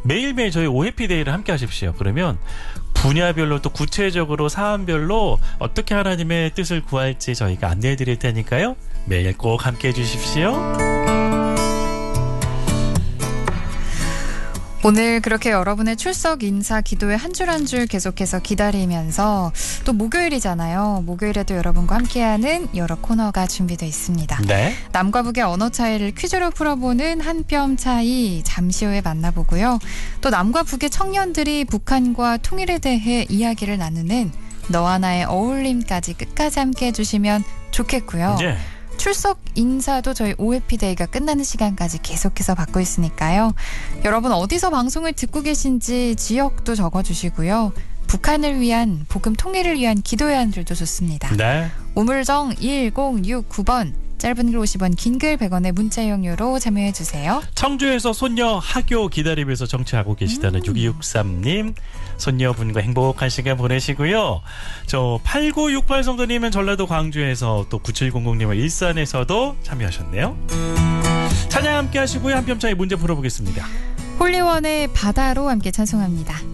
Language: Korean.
매일매일 저희 오해피데이를 함께 하십시오. 그러면 분야별로 또 구체적으로 사안별로 어떻게 하나님의 뜻을 구할지 저희가 안내해 드릴 테니까요. 매일 꼭 함께 해 주십시오. 오늘 그렇게 여러분의 출석 인사 기도에 한 줄 한 줄 계속해서 기다리면서 또 목요일이잖아요. 목요일에도 여러분과 함께하는 여러 코너가 준비되어 있습니다. 네. 남과 북의 언어 차이를 퀴즈로 풀어보는 한 뼘 차이 잠시 후에 만나보고요. 또 남과 북의 청년들이 북한과 통일에 대해 이야기를 나누는 너와 나의 어울림까지 끝까지 함께 해주시면 좋겠고요. 네. 출석 인사도 저희 OFP데이가 끝나는 시간까지 계속해서 받고 있으니까요. 여러분 어디서 방송을 듣고 계신지 지역도 적어주시고요. 북한을 위한 복음 통일을 위한 기도 예언들도 좋습니다. 네. 우물정 1069번 짧은 글 50원 긴 글 100원의 문자 이용료로 참여해주세요. 청주에서 손녀 학교 기다리면서 정치하고 계시다는 6263님 손녀분과 행복한 시간 보내시고요. 저 8968 성도님은 전라도 광주에서 또 9700님은 일산에서도 참여하셨네요. 찬양 함께 하시고요. 한 뼘 차이 문제 풀어보겠습니다. 홀리원의 바다로 함께 찬송합니다.